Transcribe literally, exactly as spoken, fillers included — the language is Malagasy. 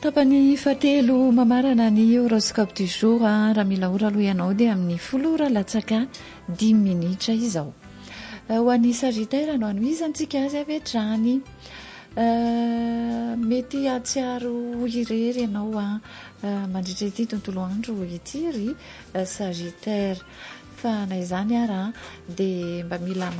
tapany fatelo mamarana ny horoscope du jour raha mila ora aloha ianao dia amin'ny folo ora latsaka dimy minitra izao. Ho an'ny Sagittaire no anoizantsika azy avetrany. Mety atsiaro irery ianao a mandritra ity tontolo andro ity ry Sagittaire, fa na izany ara dia mba mila